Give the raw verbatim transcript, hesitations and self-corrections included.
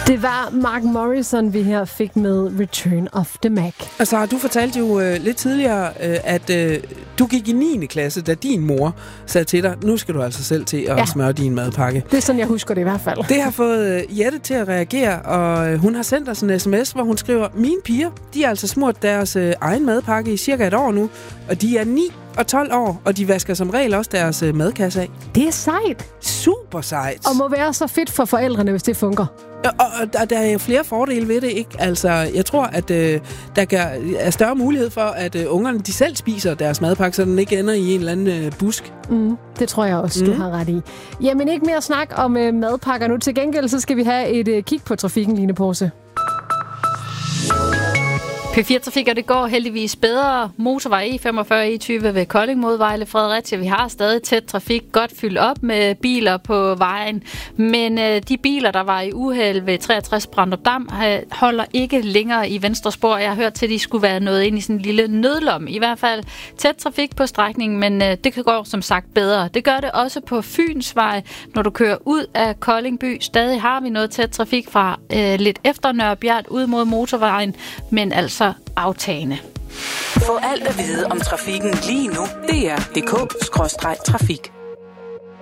Det var Mark Morrison, vi her fik med Return of the Mac. Altså, du fortalte jo øh, lidt tidligere, øh, at øh, du gik i niende klasse, da din mor sagde til dig, nu skal du altså selv til at ja. smøre din madpakke. Det er sådan, jeg husker det i hvert fald. Det har fået øh, Jette til at reagere, og øh, hun har sendt os en sms, hvor hun skriver, mine piger, de har altså smurt deres øh, egen madpakke i cirka et år nu, og de er ni og tolv år, og de vasker som regel også deres øh, madkasse af. Det er sejt. Super sejt. Og må være så fedt for forældrene, hvis det fungerer. Og, og der, der er jo flere fordele ved det, ikke? Altså, jeg tror, at øh, der kan, er større mulighed for, at øh, ungerne de selv spiser deres madpakke, så den ikke ender i en eller anden øh, busk. Mm, det tror jeg også, mm. du har ret i. Jamen, ikke mere snak om øh, madpakker nu. Til gengæld, så skal vi have et øh, kig på trafikken, Line Porse. P fire Trafik, og det går heldigvis bedre. Motorvej E femogfyrre E tyve ved Kolding mod Vejle Fredericia. Vi har stadig tæt trafik, godt fyldt op med biler på vejen. Men øh, de biler, der var i uheld ved treogtres Brandrup Dam, holder ikke længere i venstre spor. Jeg har hørt til, at de skulle være nået ind i sådan en lille nødlom. I hvert fald tæt trafik på strækningen, men øh, det går som sagt bedre. Det gør det også på Fynsvej, når du kører ud af Kolding by. Stadig har vi noget tæt trafik fra øh, lidt efter Nørrebjerg ud mod motorvejen, men altså aftagende. Få alt at vide om trafikken lige nu. D R punktum d k skråstreg trafik.